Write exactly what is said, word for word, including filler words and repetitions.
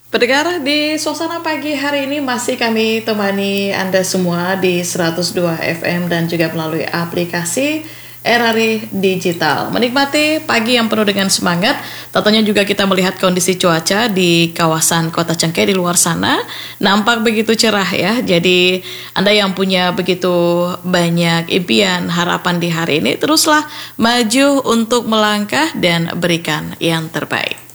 Pendengar, di suasana pagi hari ini masih kami temani Anda semua di seratus dua F M dan juga melalui aplikasi R R I Digital. Menikmati pagi yang penuh dengan semangat. Tentunya juga kita melihat kondisi cuaca di kawasan Kota Cengkeh di luar sana nampak begitu cerah ya. Jadi Anda yang punya begitu banyak impian, harapan di hari ini, teruslah maju untuk melangkah dan berikan yang terbaik.